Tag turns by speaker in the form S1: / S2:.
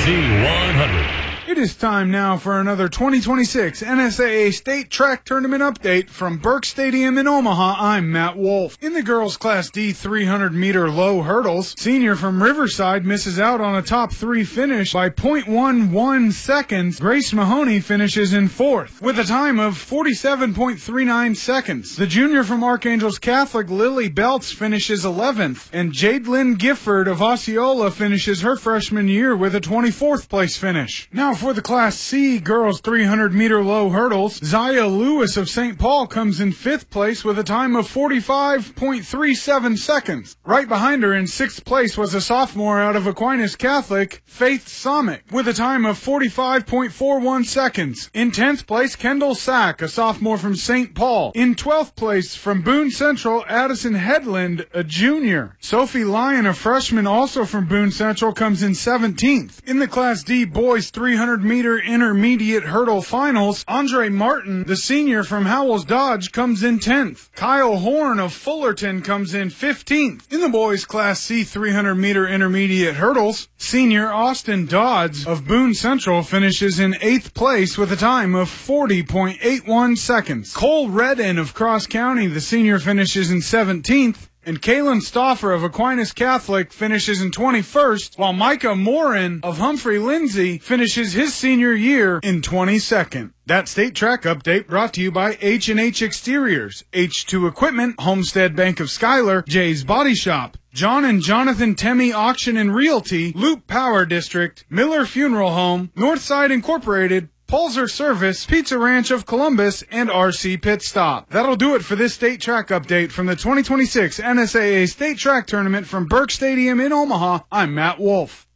S1: Z100.
S2: It is time now for another 2026 NSAA State Track Tournament update from Burke Stadium in Omaha. I'm Matt Wolf. In the girls' Class D 300-meter low hurdles, senior from Riverside misses out on a top three finish by 0.11 seconds. Grace Mahoney finishes in fourth with a time of 47.39 seconds. The junior from Archangels Catholic, Lily Belts, finishes 11th, and Jadelyn Gifford of Osceola finishes her freshman year with a 24th place finish. Now for the Class C girls 300-meter low hurdles, Zaya Lewis of St. Paul comes in 5th place with a time of 45.37 seconds. Right behind her in 6th place was a sophomore out of Aquinas Catholic, Faith Somick, with a time of 45.41 seconds. In 10th place, Kendall Sack, a sophomore from St. Paul. In 12th place from Boone Central, Addison Headland, a junior. Sophie Lyon, a freshman also from Boone Central, comes in 17th. In the Class D boys 300-meter intermediate hurdle finals, Andre Martin, the senior from Howells Dodge, comes in 10th. Kyle Horn of Fullerton comes in 15th. In the boys Class C 300-meter intermediate hurdles, senior Austin Dodds of Boone Central finishes in 8th place with a time of 40.81 seconds. Cole Redden of Cross County, the senior, finishes in 17th. And Kaylin Stauffer of Aquinas Catholic finishes in 21st, while Micah Morin of Humphrey Lindsay finishes his senior year in 22nd. That State Track update brought to you by H&H Exteriors, H2 Equipment, Homestead Bank of Schuyler, Jay's Body Shop, John and Jonathan Temmie Auction and Realty, Loop Power District, Miller Funeral Home, Northside Incorporated, Pulsar Service, Pizza Ranch of Columbus, and RC Pit Stop. That'll do it for this State Track update from the 2026 NSAA State Track Tournament from Burke Stadium in Omaha. I'm Matt Wolf.